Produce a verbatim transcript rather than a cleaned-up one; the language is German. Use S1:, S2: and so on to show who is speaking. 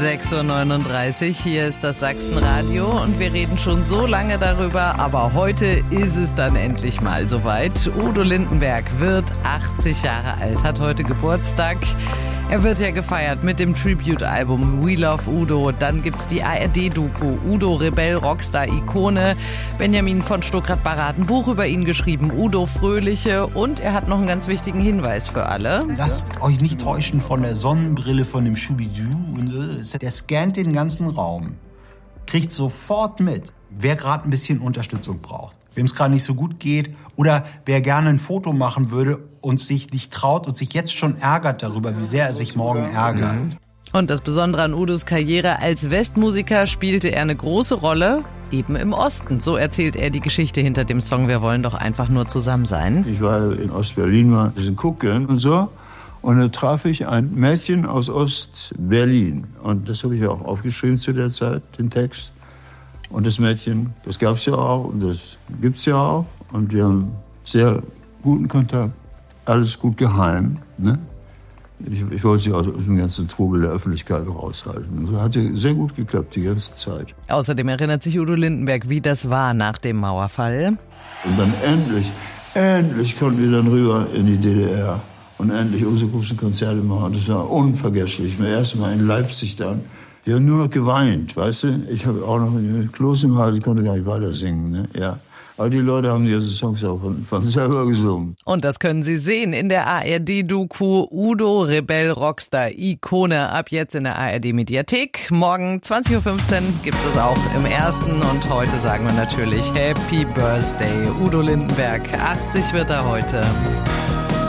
S1: sechs Uhr neununddreißig, hier ist das Sachsenradio und wir reden schon so lange darüber, aber heute ist es dann endlich mal soweit. Udo Lindenberg wird achtzig Jahre alt, hat heute Geburtstag. Er wird ja gefeiert mit dem Tribute-Album We Love Udo. Dann gibt's die A R D-Doku Udo, Rebell, Rockstar, Ikone. Benjamin von Stuckrad-Barre hat ein Buch über ihn geschrieben, Udo Fröhliche. Und er hat noch einen ganz wichtigen Hinweis für alle.
S2: Lasst euch nicht täuschen von der Sonnenbrille von dem Schubidu. Der scannt den ganzen Raum, kriegt sofort mit, wer gerade ein bisschen Unterstützung braucht, wem es gerade nicht so gut geht oder wer gerne ein Foto machen würde und sich nicht traut und sich jetzt schon ärgert darüber, wie sehr er sich morgen ärgert.
S1: Und das Besondere an Udos Karriere als Westmusiker spielte er eine große Rolle, eben im Osten. So erzählt er die Geschichte hinter dem Song Wir wollen doch einfach nur zusammen sein.
S3: Ich war in Ostberlin mal ein bisschen gucken und so. Und dann traf ich ein Mädchen aus Ostberlin. Und das habe ich auch aufgeschrieben zu der Zeit, den Text. Und das Mädchen, das gab es ja auch und das gibt es ja auch. Und wir haben sehr guten Kontakt. Alles gut geheim. Ne? Ich, ich wollte sie aus dem ganzen Trubel der Öffentlichkeit raushalten. Das hat sehr gut geklappt, die ganze Zeit.
S1: Außerdem erinnert sich Udo Lindenberg, wie das war nach dem Mauerfall.
S3: Und dann endlich, endlich konnten wir dann rüber in die D D R. Und endlich unsere großen Konzerte machen. Das war unvergesslich. Das erste Mal in Leipzig dann. Wir haben nur noch geweint, weißt du? Ich habe auch noch ein Kloß im Hals, ich konnte gar nicht weiter singen, ne? Ja. Aber die Leute haben diese Songs auch von, von selber gesungen.
S1: Und das können Sie sehen in der A R D-Doku Udo, Rebell, Rockstar, Ikone. Ab jetzt in der A R D-Mediathek. Morgen zwanzig Uhr fünfzehn gibt es auch im Ersten. Und heute sagen wir natürlich Happy Birthday, Udo Lindenberg. achtzig wird er heute.